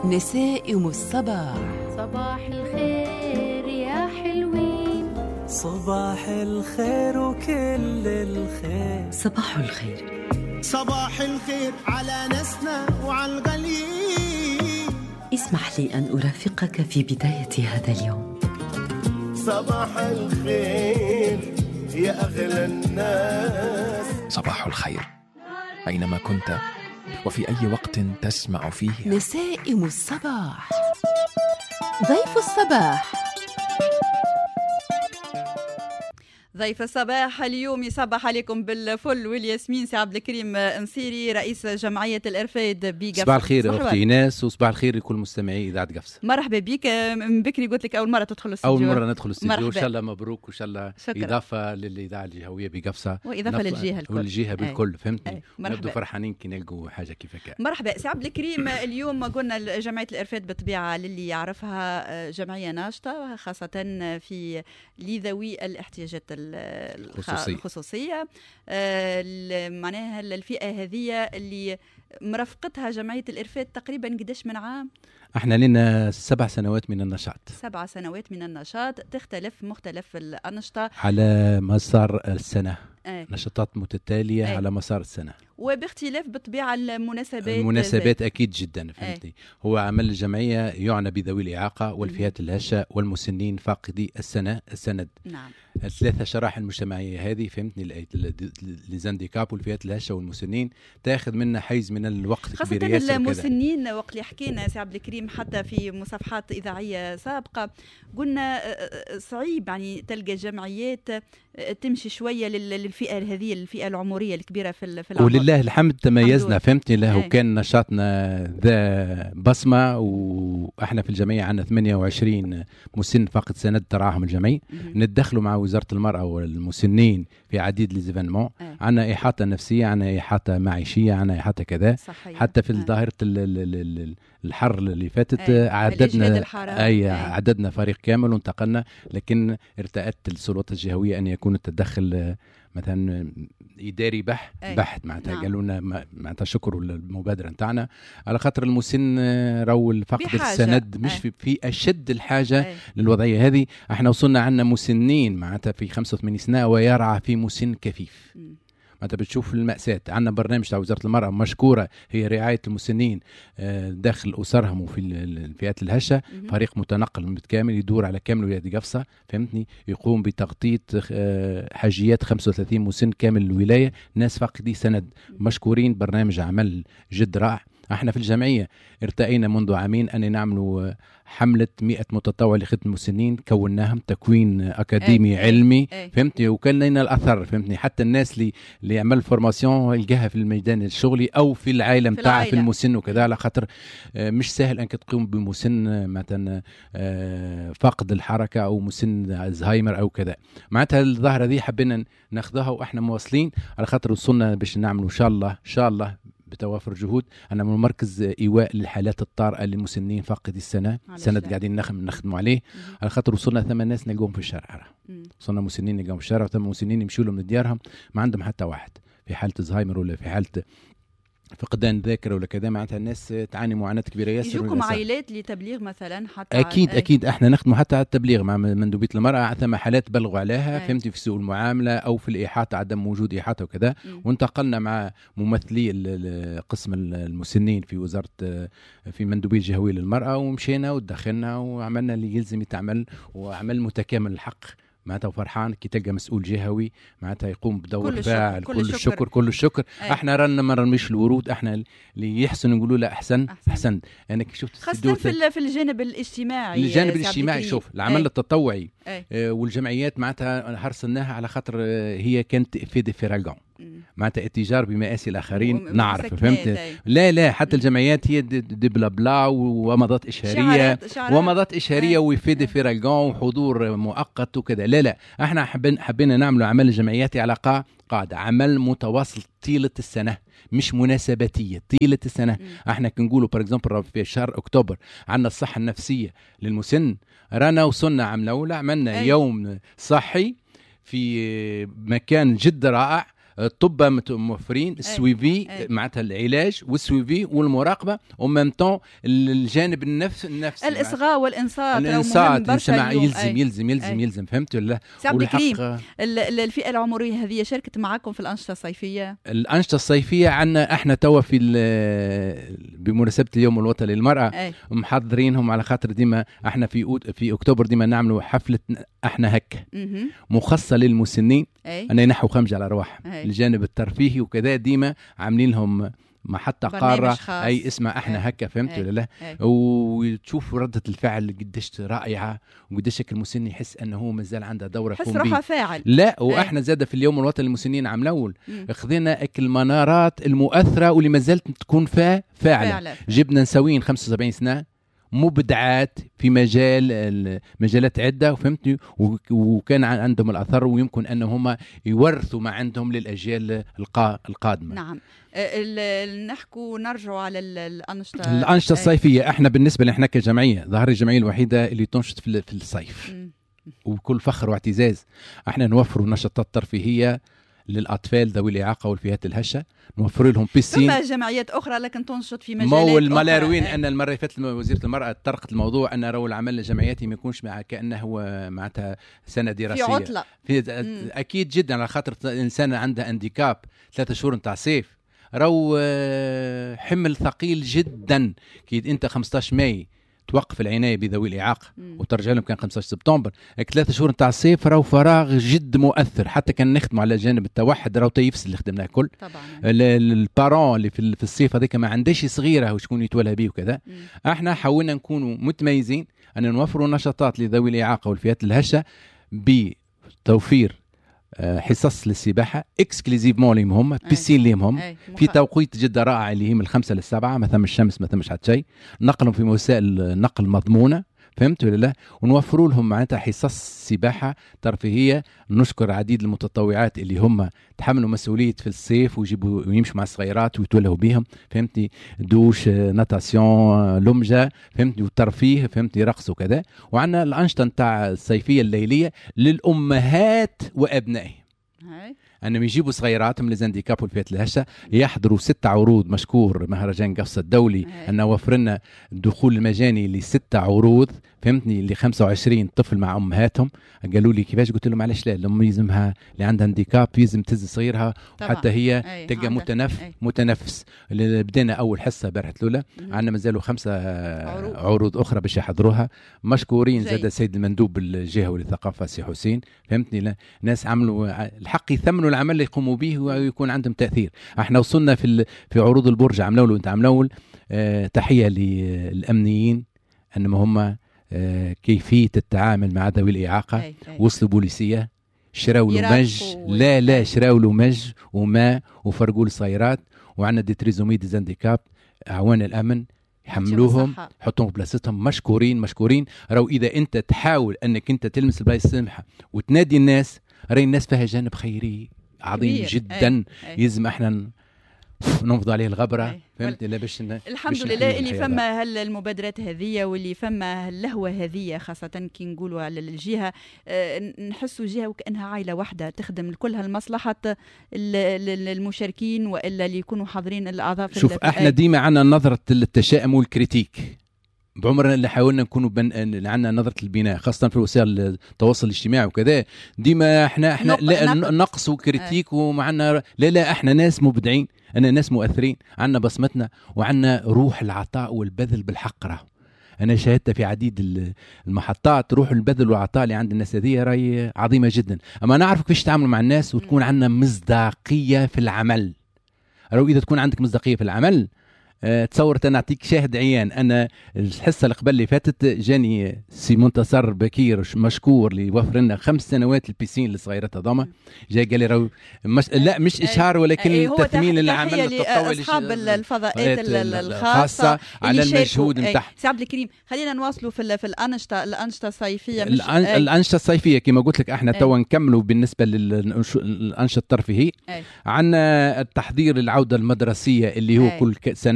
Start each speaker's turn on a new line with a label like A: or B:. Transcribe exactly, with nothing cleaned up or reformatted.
A: نسائم الصباح.
B: صباح الخير يا حلوين،
C: صباح الخير وكل الخير.
A: صباح الخير،
D: صباح الخير على ناسنا وعلى الغاليين.
A: اسمح لي أن أرافقك في بداية هذا اليوم.
D: صباح الخير يا أغلى الناس.
E: صباح الخير أينما كنت وفي أي وقت تسمع فيه.
A: نسائم الصباح. ضيف الصباح.
F: ضيف الصباح اليوم يصبح عليكم بالفل والياسمين سي عبد الكريم نصيري، رئيس جمعية الإرفاد بقفصة.
G: صباح الخير أختي إيناس، وصباح الخير لكل مستمعي إذاعة قفصة.
F: مرحبا بك. من بكري قلت لك أول مرة تدخل الاستوديو.
G: أول مرة ندخل الاستوديو، إن شاء الله مبروك، وإن شاء الله
F: شكرا.
G: إضافة للإذاعة الجهوية بقفصة،
F: وإضافة
G: نف...
F: للجهة الكل
G: والجهة بالكل.
F: أي.
G: فهمتني؟ نبدو
F: مرحبا.
G: فرحانين كي نلقوا حاجة كيف هكا.
F: مرحبا سي عبد الكريم. اليوم قلنا جمعية الإرفاد بالطبيعة للي يعرفها جمعية ناشطة خاصة في لذوي الاحتياجات الخصوصية. خصوصية. آه معناها الفئة هذه اللي مرافقتها جمعية الإرفاد تقريبا قداش من عام؟
G: احنا لنا سبع سنوات من النشاط.
F: سبع سنوات من النشاط، تختلف مختلف الأنشطة
G: على مسار السنة.
F: آه.
G: نشاطات متتالية آه. على مسار السنة،
F: وباختلاف بالطبيعة المناسبات.
G: المناسبات أكيد جدا. فهمتني؟ آه. هو عمل الجمعية يعنى بذوي الإعاقة والفئات الهشة والمسنين فاقدي السنة السند.
F: نعم.
G: الثلاثة شرائح المجتمعية هذه، فهمتني، لزانديكاب والفئات الهشة والمسنين تأخذ منا حيز من الوقت كبير ياسر.
F: خاصة المسنين وقت اللي حكينا سي عبد الكريم حتى في مصافحات إذاعية سابقة قلنا صعيب يعني تلقى جمعيات تمشي شوية للفئة هذه، الفئة العمرية الكبيرة في في العمر.
G: ولله الحمد تميزنا، فهمتني له. وكان نشاطنا ذا بصمة، وإحنا في الجمعية عندنا ثمانية وعشرين مسن فقد سند تراهم الجمعي. ندخلوا مع وزارة المرأة والمسنين في عديد ليزيفينمون. عندنا إحاطة نفسية، عندنا إحاطة معيشية، عندنا إحاطة كذا. صحيح. حتى في ظاهرة الحر اللي فاتت أي. عددنا أي عددنا فريق كامل وانتقلنا، لكن ارتأت السلطات الجهوية أن يكون التدخل مثلا إداري بح بحت معناتها. نعم. قالوا لنا معناتها شكروا المبادرة نتاعنا على خاطر المسن راهو الفقد السند مش في, في أشد الحاجة أي. للوضعية هذه. احنا وصلنا عنا مسنين معناتها في خمسة وثمانين سنة ويرعى في مسن كفيف. م. انت بتشوف المأساة. عندنا برنامج تاع وزارة المرأة مشكورة، هي رعاية المسنين داخل أسرهم وفي الفئات الهشة. فريق متنقل متكامل يدور على كامل ولاية قفصة، فهمتني، يقوم بتغطية حاجيات خمسة وثلاثين مسن كامل الولاية، ناس فقدي سند. مشكورين، برنامج عمل جد رائع. احنا في الجمعية ارتأينا منذ عامين أن نعملوا حملة مئة متطوع لخدمة المسنين، كوناهم تكوين أكاديمي أي علمي. أي. فهمتني؟ وكان لنا الأثر، فهمتني، حتى الناس اللي اللي يعمل فورماسيون يلقاها في الميدان الشغلي أو في العائلة متاعها في, في المسن وكذا، على خاطر مش سهل أنك تقوم بمسن مثلا فقد الحركة أو مسن زهايمر أو كذا. معناتها الظاهرة دي حبينا ناخذها وإحنا مواصلين، على خاطر وصلنا باش نعمل إن شاء الله إن شاء الله بتوافر جهود أنا من مركز إيواء للحالات الطارئة للمسنين فاقدي السنة. سند قاعدين نخدم نخدموا عليه، على خاطر وصلنا ثمان ناس نلقوهم في الشارع. وصلنا مسنين نلقوهم في الشارع، وثمان مسنين يمشوا لهم من ديارهم ما عندهم حتى واحد في حالة زهايمر ولا في حالة فقدان ذاكرة ولا كذا. معناتها الناس تعاني معاناة كبيرة ياسر.
F: يجوكم عائلات لتبليغ مثلا حتى؟
G: أكيد أي. أكيد احنا نخدموا حتى على التبليغ مع مندوبية المرأة. ثم حالات بلغوا عليها، فهمتي، في سوء المعاملة أو في الإحاطة، عدم وجود إحاطة وكذا. وانتقلنا مع ممثلي قسم المسنين في وزارة في مندوبية الجهوية للمرأة، ومشينا ودخلنا وعملنا اللي يلزم يتعمل، وعمل متكامل الحق. معناتها فرحان كي تلقى مسؤول جهوي معناتها يقوم بدور فاعل. كل, كل الشكر, الشكر كل الشكر. أيه. احنا رانا ما نرميش الورود، احنا اللي يحسن نقولوا له احسن احسن, أحسن. انا شفت
F: خاصة في, في الجانب الاجتماعي.
G: الجانب الاجتماعي شوف العمل أيه. التطوعي أيه. آه والجمعيات معناتها هرسلناها على خاطر آه هي كانت في دي فيراغون معناتها اتجار بمآسي الآخرين نعرف، فهمت؟ لا لا حتى الجمعيات هي دي, دي بلا بلا ومضات إشهارية ومضات إشهارية ويفيد فيراغون وحضور مؤقت وكذا. لا لا احنا حبين حبينا نعملوا عمل جمعياتي على قاعدة عمل متواصل طيلة السنة، مش مناسباتية طيلة السنة. م. احنا كنقولوا بار اكزومبل في شهر اكتوبر عندنا الصحة النفسية للمسن، رانا وصلنا عام الاولى عملنا أي. يوم صحي في مكان جد رائع، الطب موفرين السويفي معناتها العلاج والسويفي والمراقبه ومام طون الجانب النفس النفسي
F: الاصغاء والانصات
G: الانصات يلزم يلزم يلزم يلزم, يلزم فهمت ولا
F: والحق الفئه العمريه هذه شاركت معكم في الانشطه الصيفيه؟
G: الانشطه الصيفيه عندنا احنا توا في بمناسبه اليوم الوطني للمراه أي. محضرينهم على خاطر ديما احنا في في اكتوبر ديما نعملوا حفله احنا هكا مخصصه للمسنين أن ينحوا خمج على ارواح الجانب الترفيهي وكذا ديما عاملين لهم محطة قارة أي اسمها احنا أي. هكا فهمت ولا لا؟ وتشوف ردة الفعل قديش رائعة وقديش المسن يحس أنه هو مازال عنده دورة
F: يحس روحه فاعل.
G: لا وإحنا زاد في اليوم الوطني للمسنين عام الأول أخذنا المنارات المؤثرة واللي مازالت تكون فا فاعلة. فاعلة جبنا نسوين خمسة وسبعين سنة مبدعات في مجال مجالات عدة وفهمتني وكان عندهم الأثر ويمكن أنهم يورثوا ما عندهم للأجيال القادمة.
F: نعم. نحكوا نرجعوا على الأنشطة
G: الأنشطة الصيفية. احنا بالنسبة لنا كجمعية ظهر الجمعية الوحيدة اللي تنشط في الصيف م. وبكل فخر واعتزاز احنا نوفروا نشاطات ترفيهية للأطفال ذوي الإعاقة والفئات الهشة نوفر لهم بيسين.
F: ثم جمعيات أخرى لكن تنشط في مجالات
G: مو الملاروين أخرى. أن المرة اللي فاتت وزيرة المرأة طرقت الموضوع أن رو العمل الجمعياتي ما يكونش مع كأنه هو معناتها سنة دراسية
F: في عطلة
G: في أكيد جدا على خاطر الإنسان عنده انديكاب ثلاثة شهور نتاع صيف رو حمل ثقيل جدا. كي أنت خمسة عشر ماي توقف العناية بذوي الإعاقة وترجع لهم كان خمسة عشر سبتمبر ثلاثة شهور نتاع الصيف راهو فراغ جد مؤثر. حتى كان نخدموا على جانب التوحد راهو تيفس اللي خدمناه كل
F: طبعا
G: البارون اللي في الصيف هذيك ما عندهش صغيرة وشكون يتولى به وكذا. احنا حاولنا نكونوا متميزين أن نوفروا نشاطات لذوي الإعاقة والفئات الهشة بتوفير حصص للسباحة اكسكلوزيفمون ليهم هم بيسين ليهم هم في توقيت جدا رائع اللي هي من الخمسة للسبعة ما ثم الشمس ما ثمش حتى شيء نقلهم في وسائل نقل مضمونة فهمت ولا لا ونوفروا لهم معناتها حصص سباحة ترفيهية. نشكر عديد المتطوعات اللي هم تحملوا مسؤولية في الصيف ويجيبوا ويمشوا مع الصغيرات ويتولهوا بهم فهمتي دوش ناتاسيون لمجة فهمتي والترفيه فهمتي رقص وكذا. وعندنا الأنشطة نتاع الصيفية الليلية للأمهات وأبنائهم أنهم يجيبوا صغيراتهم لزانديكاب والفئات الهشة يحضروا ستة عروض مشكور مهرجان قفصة الدولي أن وفرنا الدخول المجاني لستة عروض فهمتني اللي خمسة وعشرين طفل مع أمهاتهم. قالوا لي كيفاش قلت لهم علاش لا لما يلزمها اللي عندها هانديكاب يلزم تهز صغيرها حتى هي تلقى متنف أي. متنفس. اللي بدينا أول حصة بارحة الأولى عندنا مازالوا خمسة عروض. عروض أخرى باش يحضروها مشكورين. زاد السيد المندوب الجهة والثقافة سي حسين فهمتني لا ناس عملوا الحق يثمنوا العمل اللي يقوموا به ويكون عندهم تأثير. احنا وصلنا في في عروض البرج عملوا له انت عملوا اه تحية للأمنيين انهم هم اه كيفية التعامل مع ذوي الإعاقة. أي أي. وصلوا بوليسية شراوا له مج لا لا شراوا له مج وماء وفرقوا الصغيرات وعندنا دي تريزومي دي زانديكاب أعوان الأمن يحملوهم حطوهم بلاصتهم مشكورين مشكورين. راهو إذا أنت تحاول أنك أنت تلمس البلايص السمحة وتنادي الناس راهي الناس فيها جانب خيري عظيم كبير. جدا يلزم احنا ننفض عليه الغبرة فهمت لا باش
F: الحمد لله اللي فما هالمبادرات هذه واللي فما اللهوة هذه خاصة كي نقولوا على الجهة اه نحسوا جهة وكأنها عائلة واحدة تخدم كل هالمصلحة المشاركين وإلا اللي يكونوا حاضرين الأعضاء.
G: شوف احنا ديما عنا نظرة التشاؤم والكريتيك بعمرنا اللي حاولنا نكونوا بن... عندنا نظرة البناء خاصة في وسائل التواصل الاجتماعي وكذا ديما احنا احنا نق... لا نق... نقص وكريتيك آه. ومعنا لا لا احنا ناس مبدعين انا ناس مؤثرين عندنا بصمتنا وعندنا روح العطاء والبذل بالحق. راه انا شاهدت في عديد المحطات روح البذل والعطاء اللي عند الناس هذه راهي عظيمة جدا. اما نعرف كيفاش تعاملوا مع الناس وتكون عندنا مصداقية في العمل. راهو اذا تكون عندك مصداقية في العمل أه تصور نعطيك شاهد عيان. انا الحصه اللي قبل اللي فاتت جاني سي منتصر بكير مشكور اللي وفر لنا خمس سنوات البيسين للصغيرات هذوما جاي قال لي راهو مش لا مش اشهار ولكن تثمين العمل التطوعي
F: لاصحاب الفضاءات الخاصه
G: على المجهود نتاعهم.
F: سي عبد الكريم خلينا نواصلوا في في الانشطه الانشطه الصيفيه
G: مش الانشطه الصيفيه كما قلت لك احنا توا نكملوا بالنسبه للانشطه الترفيهيه. عندنا التحضير للعوده المدرسيه اللي هو كل سنه